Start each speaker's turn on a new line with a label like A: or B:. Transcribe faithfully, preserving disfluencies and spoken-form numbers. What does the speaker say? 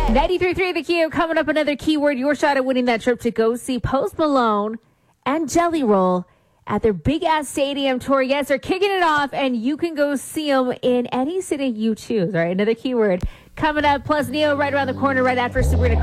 A: ninety-three point three The Q. Coming up, another keyword, your shot at winning that trip to go see Post Malone and Jelly Roll at their big ass stadium tour. Yes, they're kicking it off, and you can go see them in any city you choose. All right, another keyword coming up. Plus, Neo right around the corner right after Sabrina.